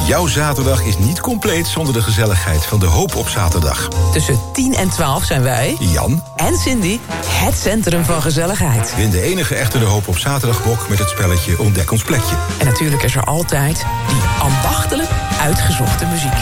Jouw zaterdag is niet compleet zonder de gezelligheid van De Hoop op zaterdag. Tussen 10 en 12 zijn wij, Jan en Cindy, het centrum van gezelligheid. win de enige echte De Hoop op zaterdagbok met het spelletje Ontdek ons plekje. En natuurlijk is er altijd die ambachtelijk uitgezochte muziek.